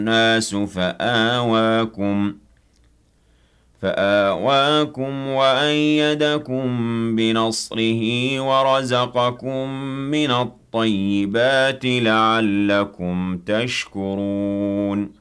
الناس فآواكم وأيدكم بنصره ورزقكم من الطيبات لعلكم تشكرون